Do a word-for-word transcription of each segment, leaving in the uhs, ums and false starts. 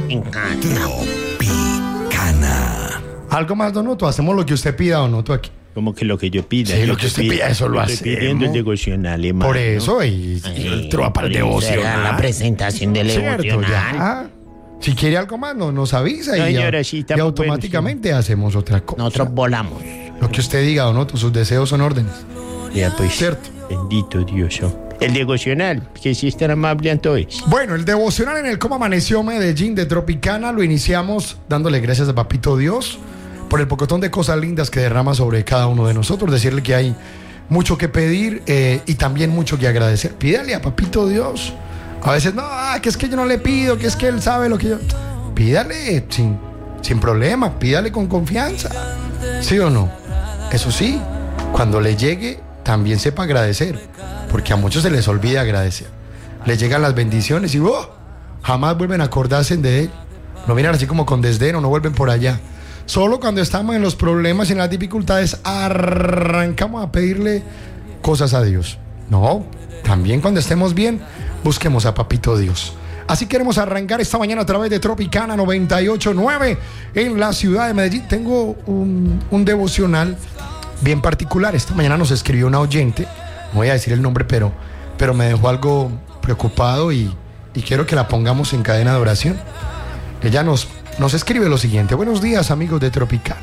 Tropicana. Algo más, Donoto. Hacemos lo que usted pida, Donoto, aquí. Como que lo que yo pida. Sí, lo que usted pida, eso lo estoy pidiendo hacemos. el devocional, hermano. Por eso, y, y el tropa el devocional. La presentación del Cierto, devocional. ya. Si quiere algo más, no, nos avisa y, Señora, ya- sí, y estamos automáticamente hacemos otra cosa. Nosotros volamos. Lo que usted diga, Donoto, sus deseos son órdenes. Ya, pues. Cierto. Bendito Dios. oh. El devocional, que si es tan amable entonces. Bueno, el devocional en el Cómo Amaneció Medellín de Tropicana lo iniciamos dándole gracias a Papito Dios por el pocotón de cosas lindas que derrama sobre cada uno de nosotros. Decirle que hay mucho que pedir eh, y también mucho que agradecer. Pídale a Papito Dios. A veces, no, ah, que es que yo no le pido, que es que él sabe lo que yo... Pídale sin, sin problema, pídale con confianza. ¿Sí o no? Eso sí, cuando le llegue, también sepa agradecer, porque a muchos se les olvida agradecer. Les llegan las bendiciones y ¡oh! Jamás vuelven a acordarse de él. Lo miran así como con desdén o no vuelven por allá. Solo cuando estamos en los problemas y en las dificultades arrancamos a pedirle cosas a Dios. No, también cuando estemos bien, busquemos a Papito Dios. Así queremos arrancar esta mañana a través de Tropicana noventa y ocho punto nueve en la ciudad de Medellín. Tengo un, un devocional bien particular. Esta mañana nos escribió una oyente, no voy a decir el nombre, pero, pero me dejó algo preocupado y, y quiero que la pongamos en cadena de oración. Ella nos, nos escribe lo siguiente: buenos días, amigos de Tropicana.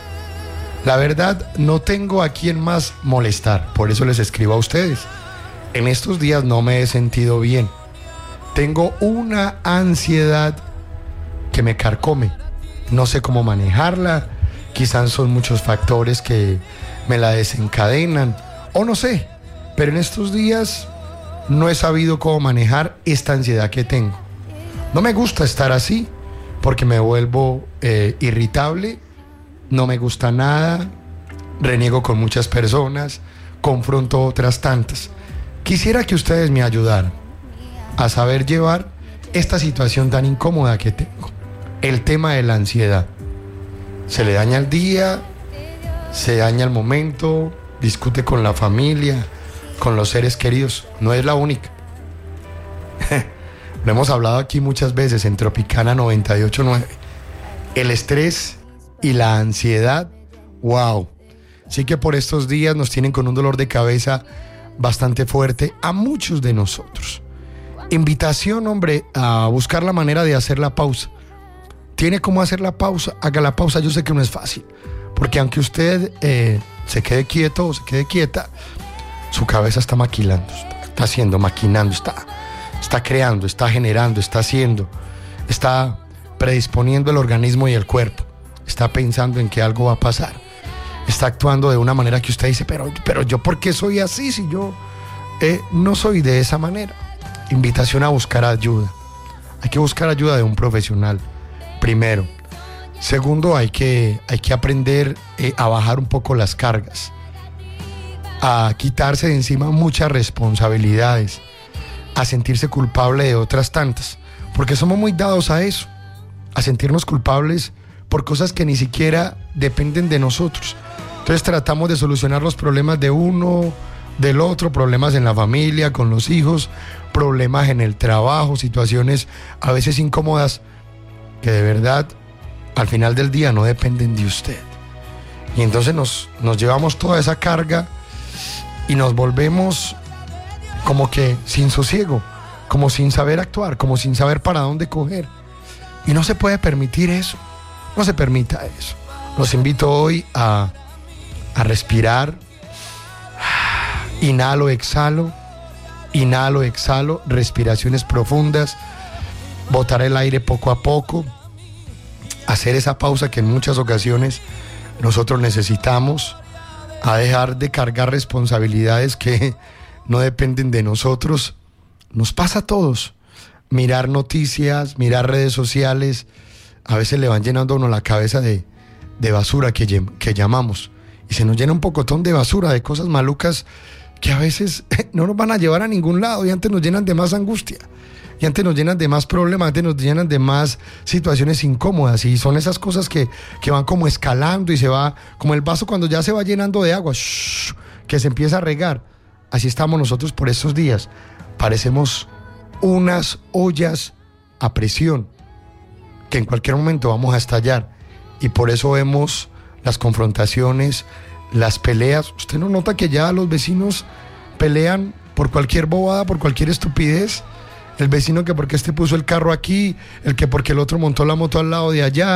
La verdad, no tengo a quién más molestar, por eso les escribo a ustedes. En estos días no me he sentido bien. Tengo una ansiedad que me carcome. No sé cómo manejarla. Quizás son muchos factores que me la desencadenan. O no sé. Pero en estos días no he sabido cómo manejar esta ansiedad que tengo. No me gusta estar así porque me vuelvo eh, irritable. No me gusta nada. Reniego con muchas personas. Confronto otras tantas. Quisiera que ustedes me ayudaran a saber llevar esta situación tan incómoda que tengo. El tema de la ansiedad. Se le daña el día, se daña el momento, discute con la familia, con los seres queridos. No es la única. Lo hemos hablado aquí muchas veces en Tropicana noventa y ocho punto nueve. El estrés y la ansiedad, wow. Sí que por estos días nos tienen con un dolor de cabeza bastante fuerte a muchos de nosotros. Invitación, hombre, a buscar la manera de hacer la pausa. ¿Tiene cómo hacer la pausa? Haga la pausa. Yo sé que no es fácil, porque aunque usted eh, se quede quieto o se quede quieta, su cabeza está maquinando, está, está haciendo, maquinando, está, está creando, está generando, está haciendo, está predisponiendo el organismo y el cuerpo, está pensando en que algo va a pasar, está actuando de una manera que usted dice, pero, pero yo ¿por qué soy así si yo eh, no soy de esa manera? Invitación a buscar ayuda. Hay que buscar ayuda de un profesional, primero. Segundo, hay que, hay que aprender eh, a bajar un poco las cargas, a quitarse de encima muchas responsabilidades, a sentirse culpable de otras tantas, porque somos muy dados a eso, a sentirnos culpables por cosas que ni siquiera dependen de nosotros. Entonces tratamos de solucionar los problemas de uno, del otro, problemas en la familia, con los hijos, problemas en el trabajo, situaciones a veces incómodas que de verdad al final del día no dependen de usted. Y entonces nos, nos llevamos toda esa carga y nos volvemos como que sin sosiego, como sin saber actuar, como sin saber para dónde coger. Y no se puede permitir eso, no se permita eso. Los invito hoy a, a respirar. Inhalo, exhalo, inhalo, exhalo, respiraciones profundas, botar el aire poco a poco, hacer esa pausa que en muchas ocasiones nosotros necesitamos, a dejar de cargar responsabilidades que no dependen de nosotros. Nos pasa a todos, mirar noticias, mirar redes sociales, a veces le van llenando a uno la cabeza de, de basura que, que llamamos, y se nos llena un pocotón de basura, de cosas malucas que a veces no nos van a llevar a ningún lado y antes nos llenan de más angustia, y antes nos llenan de más problemas, antes nos llenan de más situaciones incómodas, y son esas cosas que, que van como escalando y se va, como el vaso cuando ya se va llenando de agua, shh, que se empieza a regar. Así estamos nosotros por estos días, parecemos unas ollas a presión, que en cualquier momento vamos a estallar. Y por eso vemos las confrontaciones, las peleas. ¿Usted no nota que ya los vecinos pelean por cualquier bobada, por cualquier estupidez? El vecino que porque este puso el carro aquí, el que porque el otro montó la moto al lado de allá.